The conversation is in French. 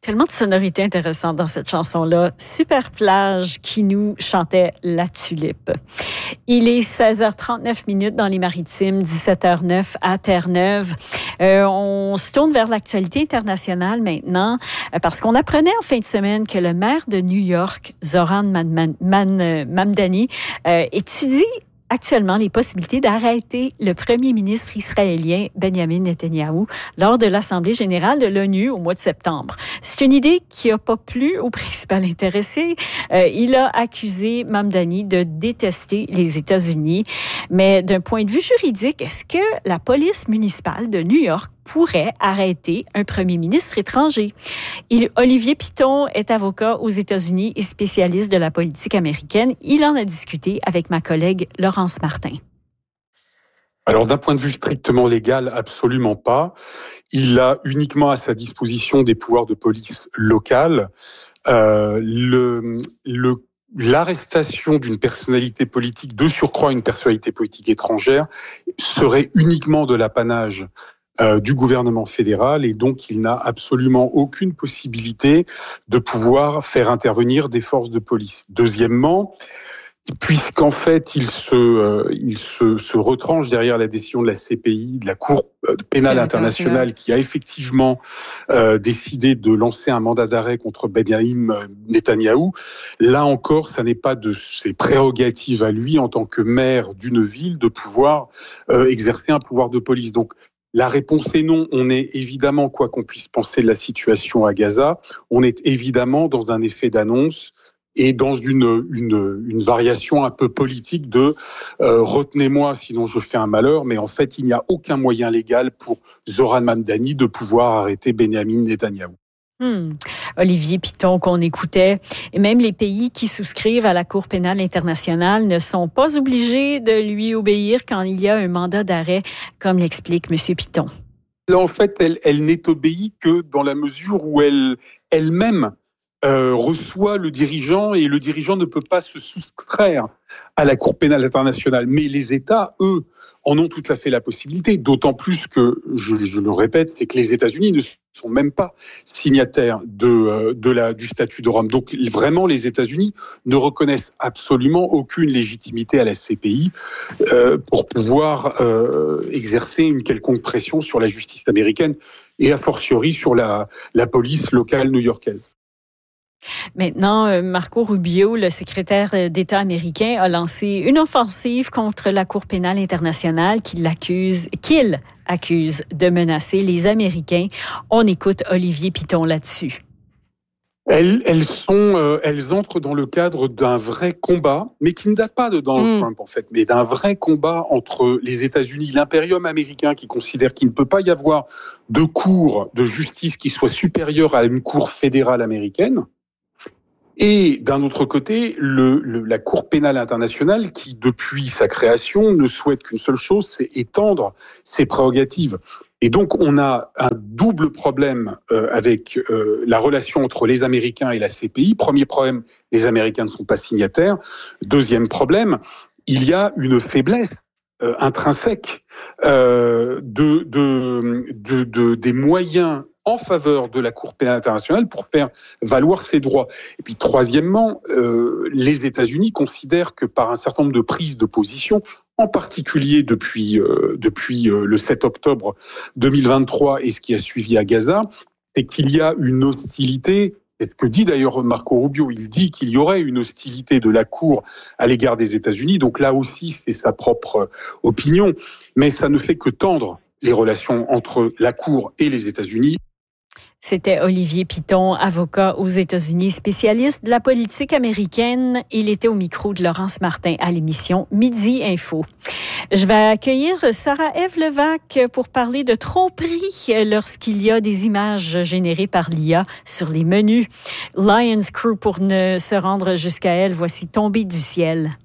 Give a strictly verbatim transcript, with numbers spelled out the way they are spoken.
Tellement de sonorités intéressantes dans cette chanson-là. Super Plage qui nous chantait La Tulipe. Il est seize heures trente-neuf minutes dans les Maritimes, dix-sept heures neuf à Terre-Neuve. Euh, on se tourne vers l'actualité internationale maintenant euh, parce qu'on apprenait en fin de semaine que le maire de New York, Zoran Man- Man- Mamdani, euh, étudie actuellement les possibilités d'arrêter le premier ministre israélien Benjamin Netanyahou lors de l'Assemblée générale de l'ONU au mois de septembre. C'est une idée qui n'a pas plu au principal intéressé. Euh, il a accusé Mamdani de détester les États-Unis. Mais d'un point de vue juridique, est-ce que la police municipale de New York pourrait arrêter un premier ministre étranger? Il, Olivier Piton est avocat aux États-Unis et spécialiste de la politique américaine. Il en a discuté avec ma collègue Laurence Martin. Alors, d'un point de vue strictement légal, absolument pas. Il a uniquement à sa disposition des pouvoirs de police locale. Euh, le, le, l'arrestation d'une personnalité politique, de surcroît une personnalité politique étrangère, serait uniquement de l'apanage Euh, du gouvernement fédéral et donc il n'a absolument aucune possibilité de pouvoir faire intervenir des forces de police. Deuxièmement, puisqu'en fait il se euh, il se, se retranche derrière la décision de la C P I, de la Cour pénale internationale, qui a effectivement euh, décidé de lancer un mandat d'arrêt contre Benjamin Netanyahou. Là encore, ça n'est pas de ses prérogatives à lui en tant que maire d'une ville de pouvoir euh, exercer un pouvoir de police. Donc la réponse est non. On est évidemment, quoi qu'on puisse penser de la situation à Gaza, on est évidemment dans un effet d'annonce et dans une, une, une variation un peu politique de euh, « retenez-moi, sinon je fais un malheur », mais en fait, il n'y a aucun moyen légal pour Zoran Mamdani de pouvoir arrêter Benjamin Netanyahou. Hmm. Olivier Piton qu'on écoutait. Et même les pays qui souscrivent à la Cour pénale internationale ne sont pas obligés de lui obéir quand il y a un mandat d'arrêt, comme l'explique M. Piton. Là, en fait, elle, elle n'est obéie que dans la mesure où elle, elle-même euh, reçoit le dirigeant et le dirigeant ne peut pas se soustraire à la Cour pénale internationale. Mais les États, eux, en ont tout à fait la possibilité, d'autant plus que, je, je le répète, c'est que les États-Unis ne sont même pas signataires de, de la, du statut de Rome. Donc vraiment, les États-Unis ne reconnaissent absolument aucune légitimité à la C P I euh, pour pouvoir euh, exercer une quelconque pression sur la justice américaine et a fortiori sur la, la police locale new-yorkaise. Maintenant, Marco Rubio, le secrétaire d'État américain, a lancé une offensive contre la Cour pénale internationale qu'il accuse, qu'il accuse de menacer les Américains. On écoute Olivier Piton là-dessus. Elles, elles sont, euh, elles entrent dans le cadre d'un vrai combat, mais qui ne date pas de Donald mmh. Trump en fait, mais d'un vrai combat entre les États-Unis, l'impérium américain qui considère qu'il ne peut pas y avoir de cour de justice qui soit supérieure à une cour fédérale américaine. Et d'un autre côté, le, le, la Cour pénale internationale qui, depuis sa création, ne souhaite qu'une seule chose, c'est étendre ses prérogatives. Et donc, on a un double problème euh, avec euh, la relation entre les Américains et la C P I. Premier problème, les Américains ne sont pas signataires. Deuxième problème, il y a une faiblesse euh, intrinsèque euh, de, de, de, de, des moyens en faveur de la Cour pénale internationale pour faire valoir ses droits. Et puis troisièmement, euh, les États-Unis considèrent que par un certain nombre de prises de position, en particulier depuis, euh, depuis euh, le sept octobre deux mille vingt-trois et ce qui a suivi à Gaza, c'est qu'il y a une hostilité. C'est ce que dit d'ailleurs Marco Rubio. Il dit qu'il y aurait une hostilité de la Cour à l'égard des États-Unis. Donc là aussi, c'est sa propre opinion. Mais ça ne fait que tendre les relations entre la Cour et les États-Unis. C'était Olivier Piton, avocat aux États-Unis, spécialiste de la politique américaine. Il était au micro de Laurence Martin à l'émission Midi Info. Je vais accueillir Sarah-Ève Levac pour parler de tromperie lorsqu'il y a des images générées par l'I A sur les menus. Lions Crew pour ne se rendre jusqu'à elle. Voici Tomber du ciel.